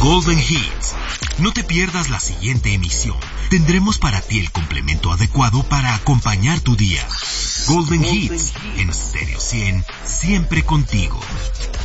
Golden Hits. No te pierdas la siguiente emisión. Tendremos para ti el complemento adecuado para acompañar tu día. Golden Hits, en Stereo 100, siempre contigo.